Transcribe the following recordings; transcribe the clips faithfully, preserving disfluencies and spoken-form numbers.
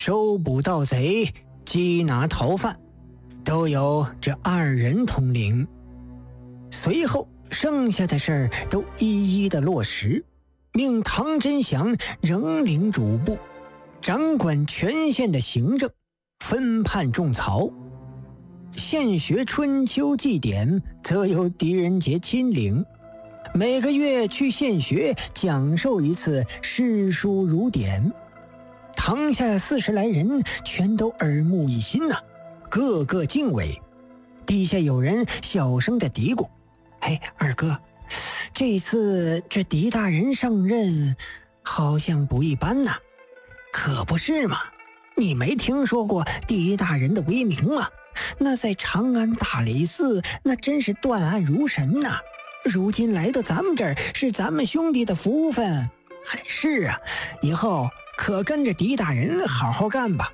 收捕盗贼、缉拿逃犯，都由这二人统领。随后剩下的事儿都一一的落实，命唐真祥仍领主簿，掌管全县的行政，分判种草。县学春秋祭典则由狄仁杰亲领，每个月去县学讲授一次诗书儒典。堂下四十来人全都耳目一新呐、啊，个个敬畏。底下有人小声的嘀咕：“哎，二哥，这次这狄大人上任好像不一般呐。”“可不是嘛，你没听说过狄大人的威名吗？那在长安大理寺那真是断案如神呐。如今来到咱们这儿是咱们兄弟的福分。还是啊，以后可跟着狄大人好好干吧。”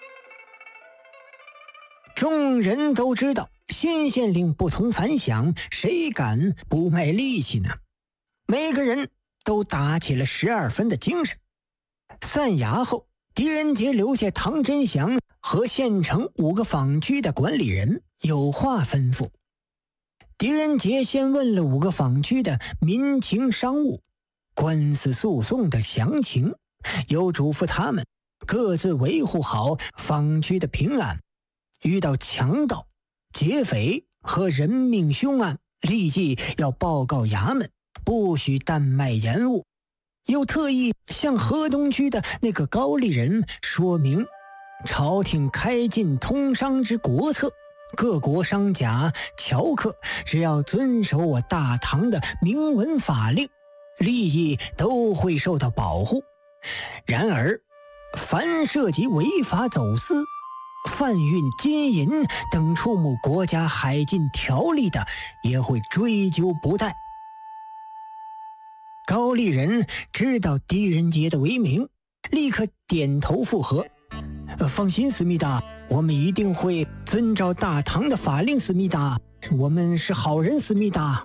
众人都知道新县令不同凡响，谁敢不卖力气呢？每个人都打起了十二分的精神。散衙后，狄仁杰留下唐真祥和县城五个坊区的管理人有话吩咐。狄仁杰先问了五个坊区的民情商务、官司诉讼的详情，又嘱咐他们各自维护好坊区的平安，遇到强盗、劫匪和人命凶案，立即要报告衙门，不许怠慢延误。又特意向河东区的那个高丽人说明，朝廷开禁通商之国策，各国商贾、樵客只要遵守我大唐的明文法令，利益都会受到保护。然而，凡涉及违法走私、贩运金银等触目国家海禁条例的，也会追究不贷。高丽人知道狄仁杰的威名，立刻点头附和：“呃、放心，思密达，我们一定会遵照大唐的法令，思密达，我们是好人，思密达。”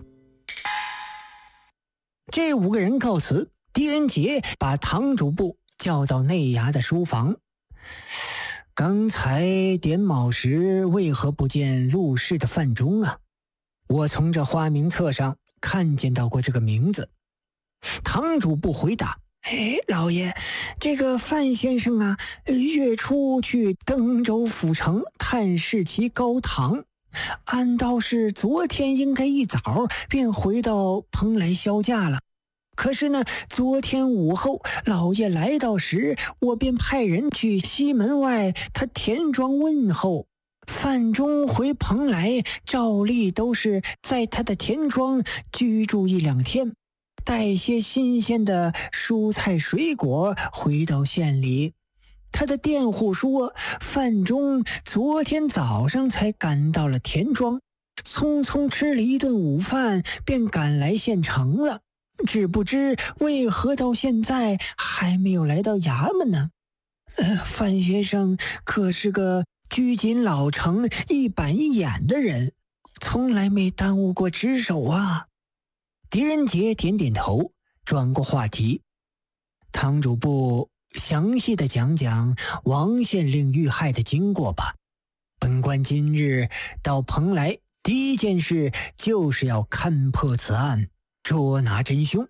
这五个人告辞，狄仁杰把堂主簿叫到内衙的书房。刚才点卯时为何不见陆氏的范中啊？我从这花名册上看见到过这个名字。堂主簿回答：“哎，老爷，这个范先生啊，月初去登州府城探视其高堂，按道是昨天应该一早便回到蓬莱销假了。可是呢，昨天午后老爷来到时，我便派人去西门外他田庄问候。范中回蓬莱，照例都是在他的田庄居住一两天，带些新鲜的蔬菜水果回到县里。他的佃户说，范中昨天早上才赶到了田庄，匆匆吃了一顿午饭，便赶来县城了。只不知为何到现在还没有来到衙门呢？呃，范先生可是个拘谨老成、一板一眼的人，从来没耽误过职守啊。狄仁杰点点头，转过话题：“堂主簿详细的讲讲王县令遇害的经过吧。本官今日到蓬莱，第一件事就是要勘破此案，捉拿真凶。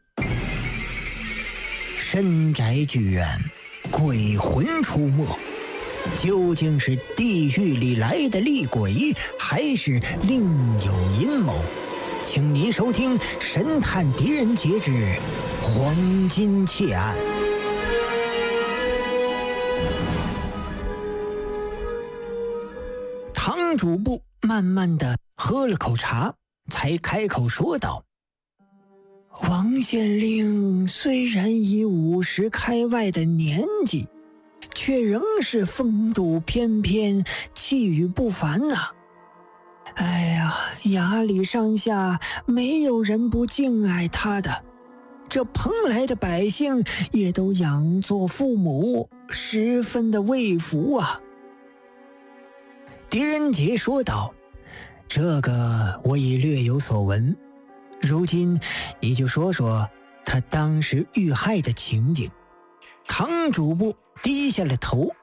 深宅剧院，鬼魂出没，究竟是地狱里来的厉鬼，还是另有阴谋？请您收听《神探狄仁杰之黄金窃案》。”堂主簿慢慢的喝了口茶，才开口说道：“王县令虽然已五十开外的年纪，却仍是风度翩翩，气宇不凡呐、啊。哎呀，衙里上下没有人不敬爱他的，这蓬莱的百姓也都仰作父母，十分的畏服啊。”狄仁杰说道：“这个我已略有所闻，如今你就说说他当时遇害的情景。”堂主簿低下了头，